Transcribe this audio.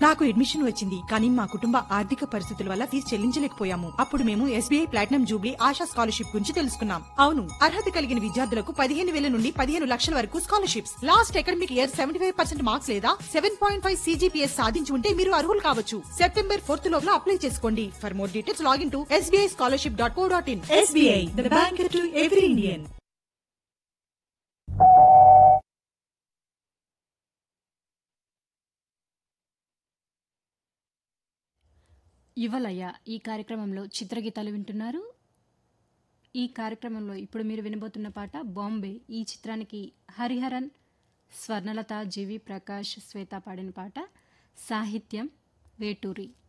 నాకు అడ్మిషన్ వచ్చింది, కానీ మా కుటుంబ ఆర్థిక పరిస్థితుల వల్ల ఫీజు చెల్లించలేకపోయాము. అప్పుడు మేము SBI platinum Jubilee ASHA scholarship గురించి తెలుసుకున్నాం. అవును, అర్హత కలిగిన విద్యార్థులకు 15,000 నుండి 15 లక్షల వరకు scholarships. Last academic year 75% marks లేదా 7.5 CGPS సాధించి ఉంటే మీరు అర్హులు కావచ్చు. సెప్టెంబర్ 4 లోపల అప్లై చేసుకోండి. For more details login to sbischolarship.co.in. SBI, the bank to every Indian. యువలయ ఈ కార్యక్రమంలో చిత్రగీతాలు వింటున్నారు. ఈ కార్యక్రమంలో ఇప్పుడు మీరు వినబోతున్న పాట బాంబే. ఈ చిత్రానికి హరిహరన్, స్వర్ణలత, జీవి ప్రకాష్, శ్వేత పాడిన పాట. సాహిత్యం వేటూరి.